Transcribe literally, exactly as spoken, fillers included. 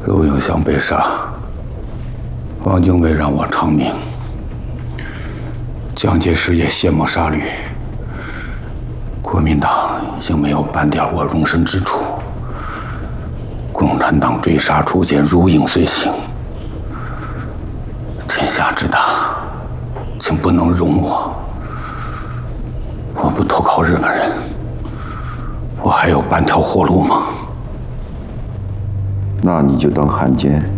陆应湘被杀，汪精卫让我偿命，蒋介石也卸磨杀驴，国民党已经没有半点我容身之处，共产党追杀出现，如影随形。天下之大，竟不能容我。我不投靠日本人，我还有半条活路吗？ 那你就当汉奸。